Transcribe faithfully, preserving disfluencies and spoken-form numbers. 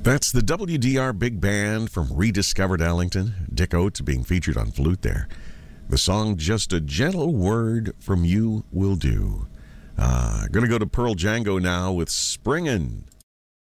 That's the W D R Big Band from Rediscovered Ellington. Dick Oates being featured on flute there. The song Just a Gentle Word from You Will Do. Uh, going to go to Pearl Django now with Springin'